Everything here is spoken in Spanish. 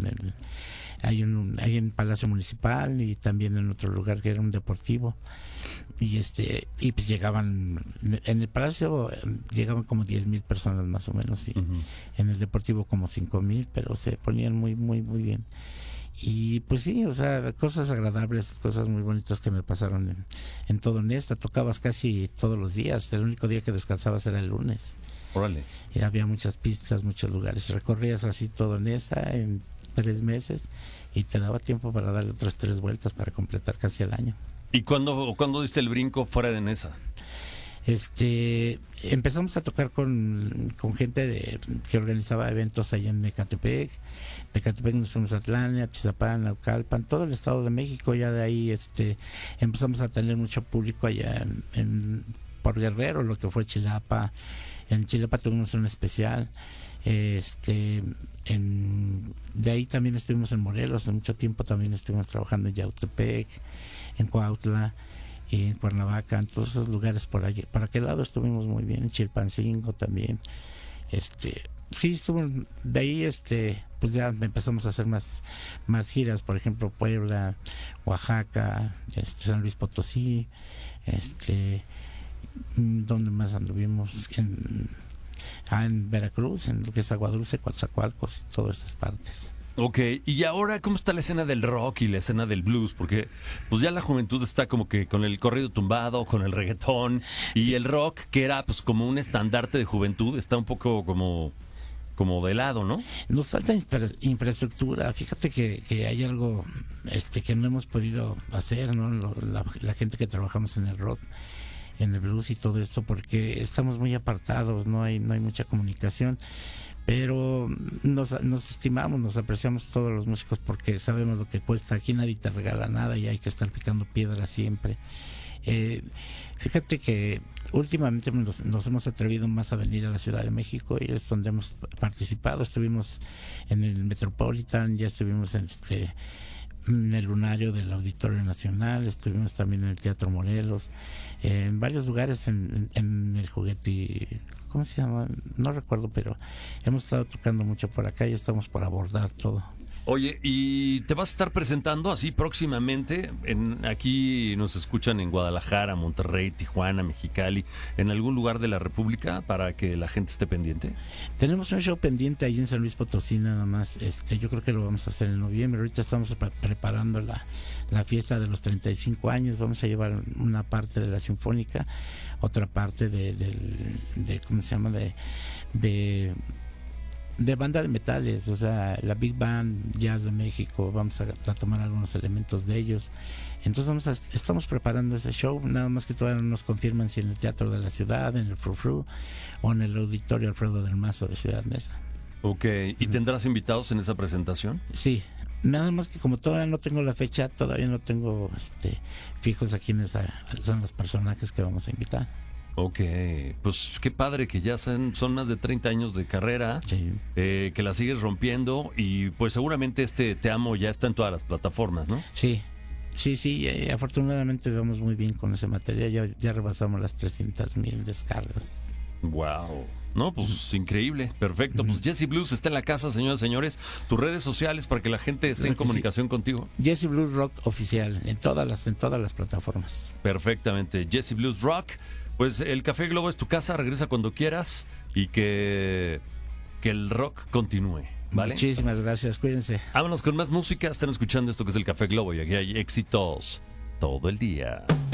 hay en Palacio Municipal y también en otro lugar que era un deportivo. Y pues llegaban en el Palacio, llegaban como 10,000 personas más o menos, y en el deportivo como 5,000, pero se ponían muy muy muy bien. Y pues sí, o sea, cosas agradables, cosas muy bonitas que me pasaron en todo Nesa. Tocabas casi todos los días, el único día que descansabas era el lunes. Órale. Y había muchas pistas, muchos lugares, recorrías así todo Nesa en 3 meses y te daba tiempo para darle otras 3 vueltas para completar casi el año. ¿Y cuándo diste el brinco fuera de Nesa? Empezamos a tocar con gente que organizaba eventos allá en Ecatepec. De Ecatepec nos fuimos a Atlanta, Atizapán, Naucalpan, todo el Estado de México. Ya de ahí empezamos a tener mucho público allá por Guerrero, lo que fue Chilapa. En Chilapa tuvimos un especial. De ahí también estuvimos en Morelos, de mucho tiempo también estuvimos trabajando en Yautepec, en Cuautla, en Cuernavaca, en todos esos lugares por allí, para aquel lado estuvimos muy bien, en Chilpancingo también. Sí, de ahí pues ya empezamos a hacer más giras, por ejemplo Puebla, Oaxaca, San Luis Potosí, ¿dónde más anduvimos? En Veracruz, en lo que es Agua Dulce, Coatzacoalcos, todas esas partes. Ok, y ahora, ¿cómo está la escena del rock y la escena del blues? Porque pues ya la juventud está como que con el corrido tumbado, con el reggaetón, y el rock, que era pues como un estandarte de juventud, está un poco como de lado, ¿no? Nos falta infraestructura. Fíjate que hay algo que no hemos podido hacer, ¿no? La gente que trabajamos en el rock, en el blues y todo esto, porque estamos muy apartados, no hay mucha comunicación, pero nos estimamos, nos apreciamos todos los músicos porque sabemos lo que cuesta. Aquí nadie te regala nada y hay que estar picando piedra siempre. Fíjate que últimamente nos hemos atrevido más a venir a la Ciudad de México y es donde hemos participado. Estuvimos en el Metropolitan, ya estuvimos en el Lunario del Auditorio Nacional, estuvimos también en el Teatro Morelos, en varios lugares, en el Juguete, ¿cómo se llama? No recuerdo, pero hemos estado tocando mucho por acá y estamos por abordar todo. Oye, ¿y te vas a estar presentando así próximamente? Aquí nos escuchan en Guadalajara, Monterrey, Tijuana, Mexicali, en algún lugar de la República para que la gente esté pendiente. Tenemos un show pendiente ahí en San Luis Potosí nada más. Yo creo que lo vamos a hacer en noviembre. Ahorita estamos preparando la fiesta de los 35 años. Vamos a llevar una parte de la Sinfónica, otra parte de ¿cómo se llama? De banda de metales, o sea, la Big Band Jazz de México. Vamos a tomar algunos elementos de ellos. Entonces estamos preparando ese show, nada más que todavía no nos confirman si en el Teatro de la Ciudad, en el Frufru o en el Auditorio Alfredo del Mazo de Ciudad Neza. Ok, ¿y tendrás invitados en esa presentación? Sí, nada más que como todavía no tengo la fecha, todavía no tengo fijos a quiénes son los personajes que vamos a invitar. Ok, pues qué padre que ya son más de 30 años de carrera, sí. Que la sigues rompiendo y pues seguramente Te Amo ya está en todas las plataformas, ¿no? Sí, afortunadamente vamos muy bien con ese material, ya rebasamos las 300,000 descargas. Wow. No, pues increíble, perfecto. Pues Jesse Blues está en la casa, señoras y señores. Tus redes sociales para que la gente esté en comunicación contigo. Jesse Blues Rock oficial en todas las plataformas. Perfectamente, Jesse Blues Rock. Pues el Café Globo es tu casa, regresa cuando quieras y que el rock continúe, ¿vale? Muchísimas gracias, cuídense. Vámonos con más música, están escuchando esto que es el Café Globo y aquí hay éxitos todo el día.